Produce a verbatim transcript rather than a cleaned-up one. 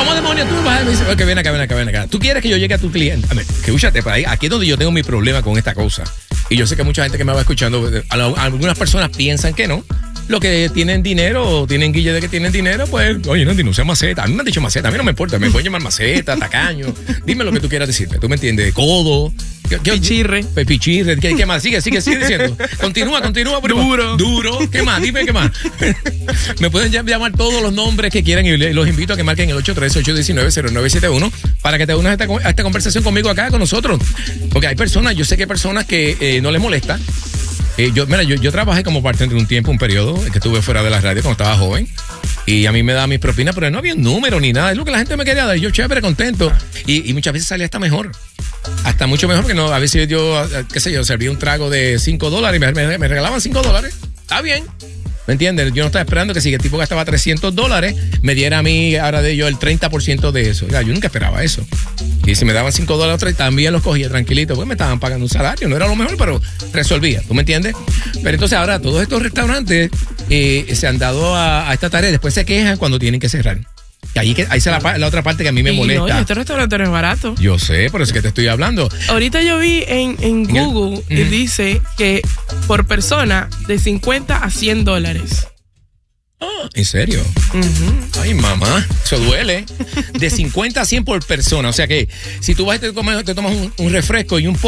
¿Cómo demonios tú me vas a decir? Ok, ven acá, ven acá, ven acá. Tú quieres que yo llegue a tu cliente. A ver, que escúchate, por ahí, aquí es donde yo tengo mi problema con esta cosa. Y yo sé que mucha gente que me va escuchando, algunas personas piensan que no. Los que tienen dinero o tienen guille de que tienen dinero, pues, oye, no, no sea maceta. A mí me han dicho maceta, a mí no me importa, me pueden llamar maceta, tacaño. Dime lo que tú quieras decirme, ¿tú me entiendes? Codo. Pichirre. Pichirre. ¿Qué, ¿Qué más? Sigue, sigue, sigue diciendo. Continúa, continúa. Duro. Duro. ¿Qué más? Dime qué más. Me pueden llamar todos los nombres que quieran y los invito a que marquen el ocho tres ocho uno nueve cero nueve siete uno para que te unas a esta, a esta conversación conmigo acá con nosotros. Porque hay personas, yo sé que hay personas que eh, no les molesta. Eh, yo, mira, yo, yo trabajé como bartender un tiempo, un periodo que estuve fuera de la radio cuando estaba joven. Y a mí me daba mis propinas, pero no había un número ni nada. Es lo que la gente me quería dar. Yo chévere, contento. Y, y muchas veces salía hasta mejor. Hasta mucho mejor, porque no, a veces yo, qué sé yo, servía un trago de cinco dólares y me, me, me regalaban cinco dólares. Está bien. ¿Me entiendes? Yo no estaba esperando que si el tipo gastaba trescientos dólares, me diera a mí, ahora de yo, el treinta por ciento de eso. O sea, yo nunca esperaba eso. Y si me daban cinco dólares, también los cogía tranquilito, porque me estaban pagando un salario. No era lo mejor, pero resolvía. ¿Tú me entiendes? Pero entonces ahora todos estos restaurantes eh, se han dado a, a esta tarea. Después se quejan cuando tienen que cerrar. Y ahí, que, ahí es la, la otra parte que a mí me y molesta. No, y este restaurante no es barato. Yo sé, por eso es que te estoy hablando. Ahorita yo vi en, en Google el, y uh-huh. dice que por persona de cincuenta a cien dólares. Oh, ¿en serio? Uh-huh. Ay, mamá, eso duele. De cincuenta a cien por persona. O sea que si tú vas y te tomas, te tomas un, un refresco y un